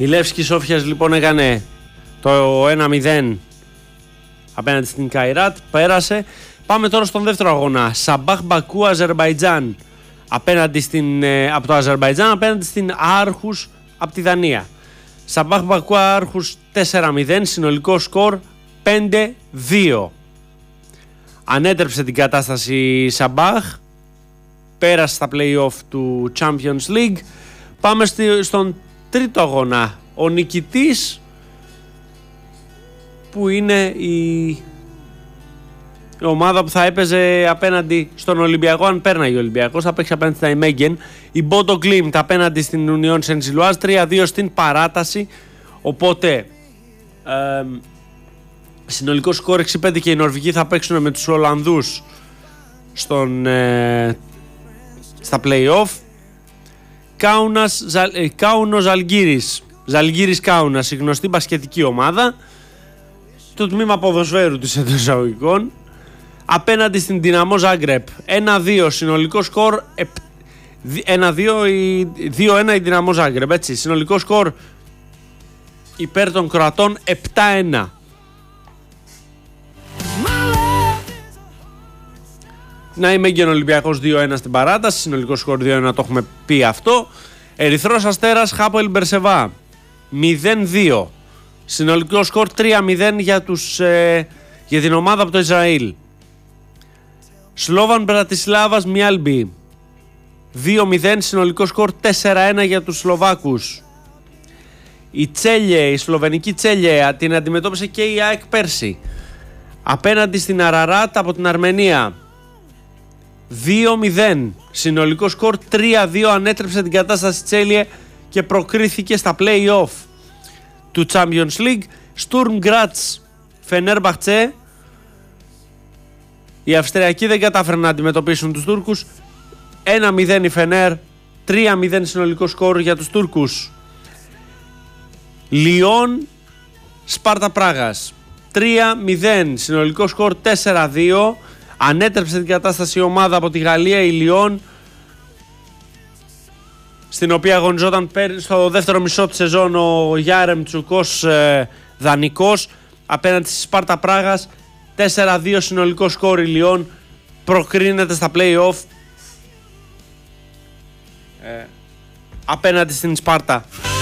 Η Λεύσκη Σόφιας λοιπόν έκανε το 1-0 απέναντι στην Καϊράτ, πέρασε. Πάμε τώρα στον δεύτερο αγώνα. Σαμπάχ Μπακού Αζερμπαϊτζάν από το Αζερμπαϊτζάν απέναντι στην Άρχους από τη Δανία. Σαμπάχ Μπακού Άρχους 4-0, συνολικό σκορ 5-2. Ανέτρεψε την κατάσταση Σαμπάχ, πέρασε στα play-off του Champions League. Πάμε στον τρίτο αγώνα. Ο νικητής, που είναι η ομάδα που θα έπαιζε απέναντι στον Ολυμπιακό, αν πέρναγε ο Ολυμπιακός, θα παίξει απέναντι στην Αϊμέγγεν. Η Μπότο Γκλίμπτ απέναντι στην Ουνιόν Σεντ-Ζιλουάζ, 3-2 στην παράταση. Οπότε συνολικό σκορ 6-5 και οι Νορβηγοί θα παίξουν με τους Ολλανδούς στα play-off. Κάουνο Ζαλγκύρης Κάουνας, η γνωστή μπασκετική ομάδα, το τμήμα ποδοσφαίρου της εντός εισαγωγικών, απέναντι στην Δυναμό Ζάγκρεπ. 1-2 συνολικό σκορ, 2-1 η Δυναμό Ζάγκρεπ, έτσι. Συνολικό σκορ υπέρ των Κροατών 7-1. Να είμαι και ο Ολυμπιακός 2-1 στην παράταση, συνολικό σκορ 2-1, το έχουμε πει αυτό. Ερυθρός Αστέρας Χάποελ Μπερσεβά 0-2, συνολικό σκορ 3-0 για την ομάδα από το Ισραήλ. Σλόβαν Μπρατισλάβας Μιάλμπι 2-0, συνολικό σκορ 4-1 για τους Σλοβάκους. Η σλοβενική Τσέλιε την αντιμετώπισε και η ΑΕΚ πέρσι απέναντι στην Αραράτ από την Αρμενία. 2-0, συνολικό σκορ 3-2, ανέτρεψε την κατάσταση Τσέλιε και προκρίθηκε στα play-off του Champions League. Στουρμ Γκράτς Φενέρμπαχτσε, οι Αυστριακοί δεν κατάφεραν να αντιμετωπίσουν τους Τούρκους. 1-0 η Φενέρ, 3-0 συνολικό σκορ για τους Τούρκους. Λιόν Σπάρτα Πράγας 3-0, συνολικό σκορ 4-2. Ανέτρεψε την κατάσταση η ομάδα από τη Γαλλία, η Λιόν, στην οποία αγωνιζόταν στο δεύτερο μισό της σεζόν ο Γιάρεμτσουκ ως δανεικός απέναντι στη Σπάρτα Πράγας. 4-2 συνολικό σκορ, η Λιόν προκρίνεται στα play-off απέναντι στην Σπάρτα.